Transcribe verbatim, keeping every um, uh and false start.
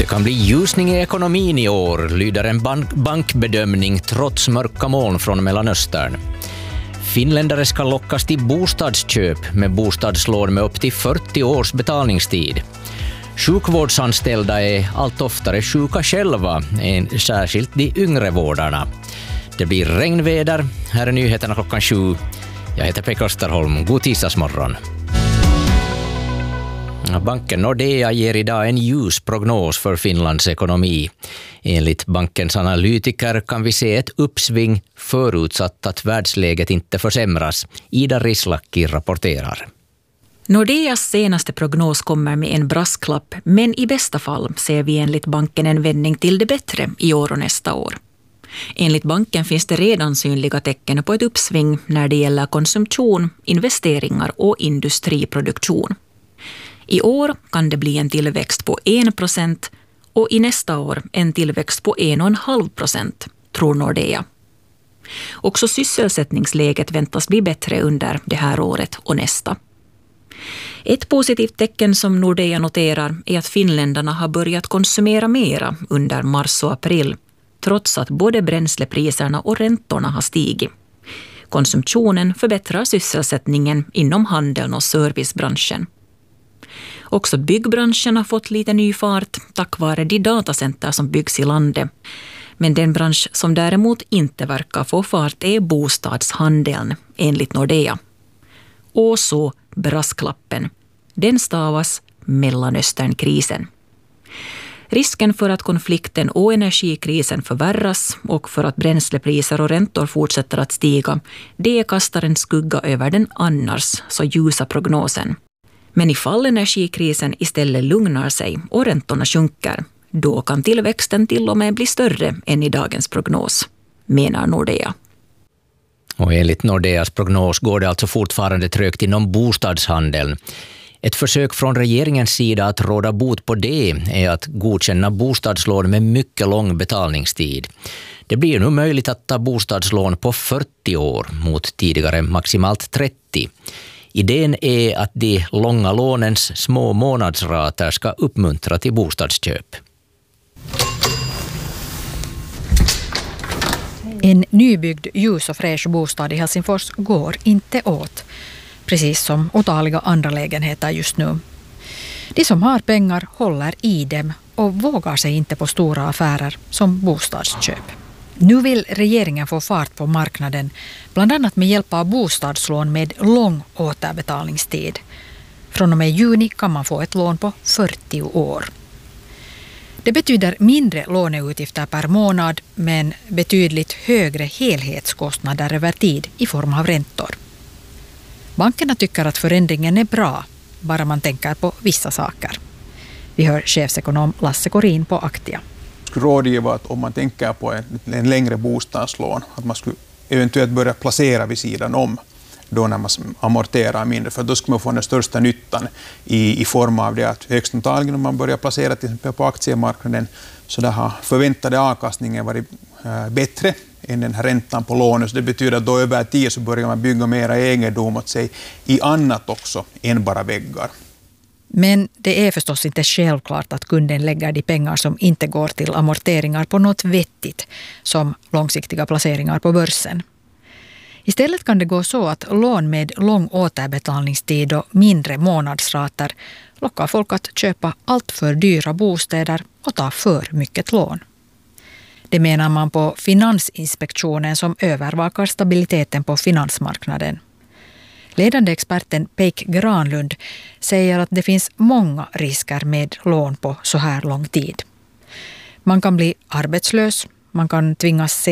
Det kan bli ljusning i ekonomin i år, lyder en bank- bankbedömning trots mörka moln från Mellanöstern. Finländare ska lockas till bostadsköp med bostadslån med upp till fyrtio års betalningstid. Sjukvårdsanställda är allt oftare sjuka själva, särskilt de yngre vårdarna. Det blir regnväder. Här är nyheterna klockan sju. Jag heter Pekka Österholm. God tisdagsmorgon. Banken Nordea ger idag en ljus prognos för Finlands ekonomi. Enligt bankens analytiker kan vi se ett uppsving förutsatt att världsläget inte försämras. Ida Rislaki rapporterar. Nordeas senaste prognos kommer med en brasklapp, men i bästa fall ser vi enligt banken en vändning till det bättre i år och nästa år. Enligt banken finns det redan synliga tecken på ett uppsving när det gäller konsumtion, investeringar och industriproduktion. I år kan det bli en tillväxt på en procent och i nästa år en tillväxt på en komma fem procent, tror Nordea. Också sysselsättningsläget väntas bli bättre under det här året och nästa. Ett positivt tecken som Nordea noterar är att finländarna har börjat konsumera mera under mars och april, trots att både bränslepriserna och räntorna har stigit. Konsumtionen förbättrar sysselsättningen inom handeln och servicebranschen. Också byggbranschen har fått lite ny fart tack vare de datacenter som byggs i landet. Men den bransch som däremot inte verkar få fart är bostadshandeln, enligt Nordea. Och så brasklappen. Den stavas Mellanösternkrisen. Risken för att konflikten och energikrisen förvärras och för att bränslepriser och räntor fortsätter att stiga, det kastar en skugga över den annars så ljusa prognosen. Men ifall energikrisen istället lugnar sig och räntorna sjunker, då kan tillväxten till och med bli större än i dagens prognos, menar Nordea. Och enligt Nordeas prognos går det alltså fortfarande trögt inom bostadshandeln. Ett försök från regeringens sida att råda bot på det är att godkänna bostadslån med mycket lång betalningstid. Det blir nu möjligt att ta bostadslån på fyrtio år mot tidigare maximalt trettio. Idén är att de långa lånens små månadsrater ska uppmuntra till bostadsköp. En nybyggd ljus och fräsch bostad i Helsingfors går inte åt, precis som otaliga andra lägenheter just nu. De som har pengar håller i dem och vågar sig inte på stora affärer som bostadsköp. Nu vill regeringen få fart på marknaden, bland annat med hjälp av bostadslån med lång återbetalningstid. Från och med juni kan man få ett lån på fyrtio år. Det betyder mindre låneutgifter per månad, men betydligt högre helhetskostnader över tid i form av räntor. Bankerna tycker att förändringen är bra, bara man tänker på vissa saker. Vi hör chefsekonom Lasse Korin på Aktia. Rådgiva att om man tänker på en, en längre bostadslån, att man skulle eventuellt börja placera vid sidan om då när man amorterar mindre, för då skulle man få den största nyttan i, i form av det att högst antagligen om man börjar placera till exempel på aktiemarknaden så där har förväntade avkastningen varit äh, bättre än den här räntan på lånet. Så det betyder att då över tid så börjar man bygga mera egendom åt sig i annat också än bara väggar. Men det är förstås inte självklart att kunden lägger de pengar som inte går till amorteringar på något vettigt, som långsiktiga placeringar på börsen. Istället kan det gå så att lån med lång återbetalningstid och mindre månadsrater lockar folk att köpa allt för dyra bostäder och ta för mycket lån. Det menar man på Finansinspektionen som övervakar stabiliteten på finansmarknaden. Ledande experten Peik Granlund säger att det finns många risker med lån på så här lång tid. Man kan bli arbetslös, man kan tvingas